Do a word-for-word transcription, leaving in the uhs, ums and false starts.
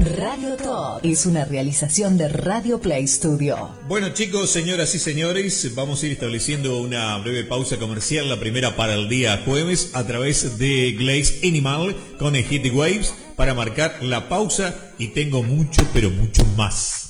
Radio Top es una realización de Radio Play Studio. Bueno, chicos, señoras y señores, vamos a ir estableciendo una breve pausa comercial, la primera para el día jueves, a través de Glaze Animal con el Hit Waves, para marcar la pausa, y tengo mucho, pero mucho más.